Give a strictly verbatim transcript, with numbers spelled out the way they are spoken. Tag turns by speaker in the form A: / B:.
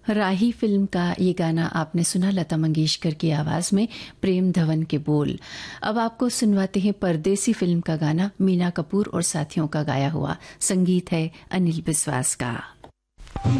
A: राही film का ये गाना आपने सुना, लता मंगेशकर की आवाज में, प्रेम धवन के बोल। अब आपको सुनवाते हैं परदेसी फिल्म का गाना, मीना कपूर और साथियों का गाया हुआ। संगीत है अनिल बिस्वास का।